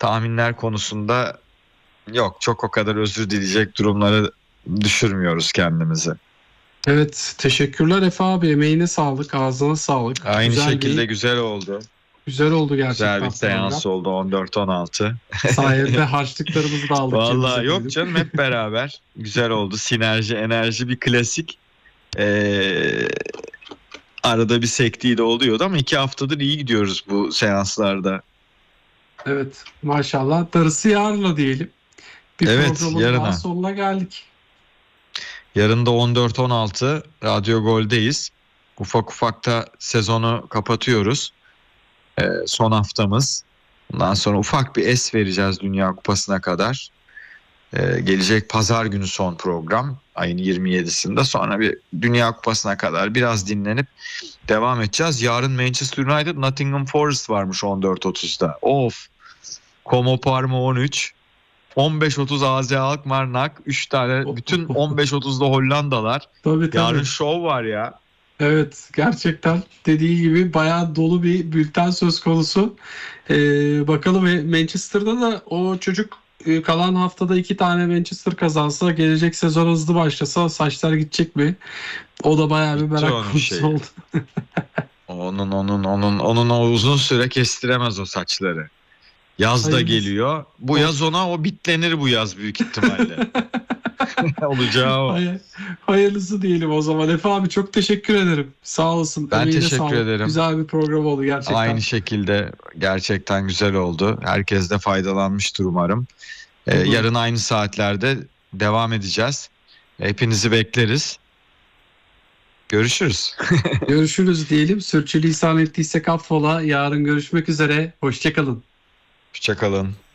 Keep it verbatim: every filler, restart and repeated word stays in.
tahminler konusunda yok, çok o kadar özür dileyecek durumlara düşürmüyoruz kendimizi. Evet, teşekkürler Efe abi, emeğine sağlık, ağzına sağlık. Aynı güzel şekilde bir, güzel oldu. güzel oldu Güzel gerçekten bir seans program. oldu on dört on altı. Sayende harçlıklarımızı da aldık cebimize Vallahi yok koyduk. canım, hep beraber güzel oldu. Sinerji, enerji bir klasik. Ee, arada bir sektiği de oluyordu ama iki haftadır iyi gidiyoruz bu seanslarda. Evet, maşallah, darısı yarına diyelim. Bir Evet, programın daha yarına. sonuna geldik. Yarın da on dört on altı Radyo Gol'deyiz. Ufak ufak da sezonu kapatıyoruz. Ee, son haftamız. Bundan sonra ufak bir es vereceğiz Dünya Kupası'na kadar. Ee, gelecek pazar günü son program. Ayın yirmi yedisinde, sonra bir Dünya Kupası'na kadar biraz dinlenip devam edeceğiz. Yarın Manchester United Nottingham Forest varmış on dört otuzda. Of. Como Parma on üç. on beş otuz A Z Alkmaar, üç tane, bütün on beş otuzda Hollandalar. Tabii tabii. Yarın şov var ya. Evet, gerçekten dediği gibi bayağı dolu bir bülten söz konusu. Ee, bakalım, e, Manchester'da da o çocuk e, kalan haftada iki tane Manchester kazansa, gelecek sezon hızlı başlasa saçlar gidecek mi? O da bayağı bir Bitti merak onun konusu şeyi. oldu. Onun onun onun onun o uzun süre kestiremez o saçları. Yaz da Hayırlısı. geliyor. Bu O- yaz ona o bitlenir bu yaz büyük ihtimalle. Olacağı o. Hay- Hayırlısı diyelim o zaman. Efe abi, çok teşekkür ederim. Sağ olasın. Ben Emeğine teşekkür sağlık. ederim. Güzel bir program oldu gerçekten. Aynı şekilde, gerçekten güzel oldu. Herkes de faydalanmıştır umarım. Ee, Umarım. yarın aynı saatlerde devam edeceğiz. Hepinizi bekleriz. Görüşürüz. Görüşürüz diyelim. Sürçülisan ettiysek affola. Yarın görüşmek üzere. Hoşçakalın. Hoşçakalın.